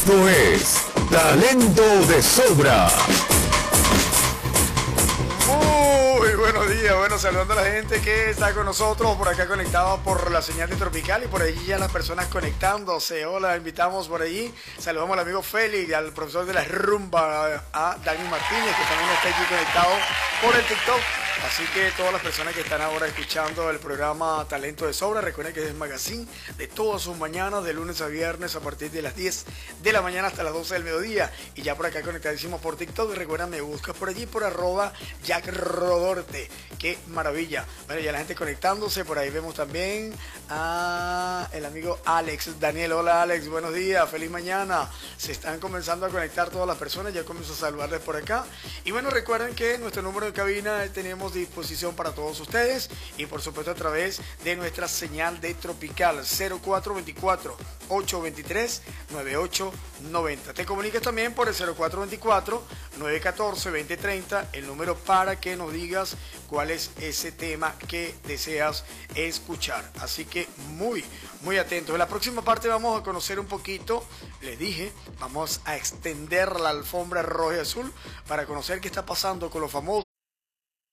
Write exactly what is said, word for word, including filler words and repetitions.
Esto es Talento de Sobra. Muy buenos días, bueno, saludando a la gente que está con nosotros por acá conectada por la señal de Tropical y por allí ya las personas conectándose. Hola, invitamos por allí, saludamos al amigo Félix, al profesor de la rumba, a Dani Martínez, que también está aquí conectado por el TikTok. Así que todas las personas que están ahora escuchando el programa Talento de Sobra, recuerden que es el magazine de todas sus mañanas, de lunes a viernes, a partir de las diez de la mañana hasta las doce del mediodía. Y ya por acá conectadísimos por TikTok. Y recuerda, me buscas por allí, por arroba Jack Rodorte. ¡Qué maravilla! Bueno, ya la gente conectándose. Por ahí vemos también a el amigo Alex Daniel. Hola, Alex, buenos días, feliz mañana. Se están comenzando a conectar todas las personas. Ya comienzo a saludarles por acá. Y bueno, recuerden que nuestro número de cabina tenemos disposición para todos ustedes y por supuesto a través de nuestra señal de Tropical cero cuatro veinticuatro, ochocientos veintitrés, noventa y ocho noventa. Te comunicas también por el cero cuatro veinticuatro, novecientos catorce, veinte treinta, el número para que nos digas cuál es ese tema que deseas escuchar. Así que muy, muy atentos. En la próxima parte vamos a conocer un poquito, les dije, vamos a extender la alfombra roja y azul para conocer qué está pasando con los famosos